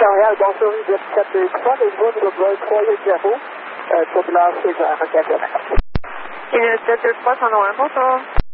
Montréal, bonjour, 723, les voies de Blois 380, turbulence légère, 4. Et le 723, 101, bonjour.